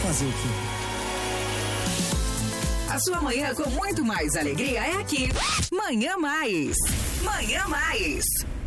Fazer o quê? A sua manhã com muito mais alegria é aqui. Manhã Mais. Manhã Mais.